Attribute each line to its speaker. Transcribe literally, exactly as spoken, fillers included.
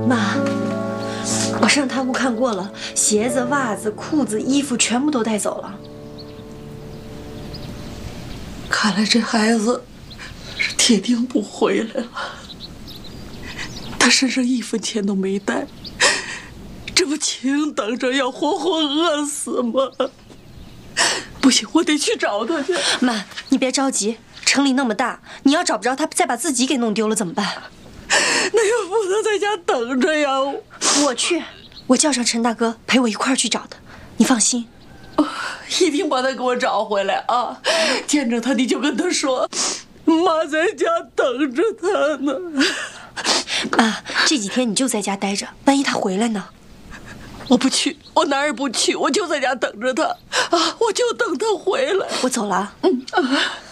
Speaker 1: 妈，我上他屋看过了，鞋子、袜子、裤子、衣服全部都带走了。
Speaker 2: 看来这孩子是铁定不回来了。他身上一分钱都没带，这不清等着要活活饿死吗？不行，我得去找他去。
Speaker 1: 妈，你别着急，城里那么大，你要找不着他，再把自己给弄丢了怎么办？
Speaker 2: 那又不能在家等着呀。
Speaker 1: 我去，我叫上陈大哥陪我一块儿去找他。你放心，
Speaker 2: 哦，一定把他给我找回来啊！见着他你就跟他说，妈在家等着他呢。
Speaker 1: 妈，这几天你就在家待着，万一他回来呢？
Speaker 2: 我不去，我哪儿也不去，我就在家等着他啊！我就等他回来。
Speaker 1: 我走了啊。
Speaker 2: 嗯啊。